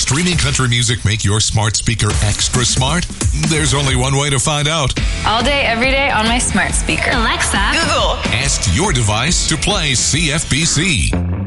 streaming country music make your smart speaker extra smart? There's only one way to find out. All day, every day on my smart speaker. Alexa, Google, Ask your device to play CFBC.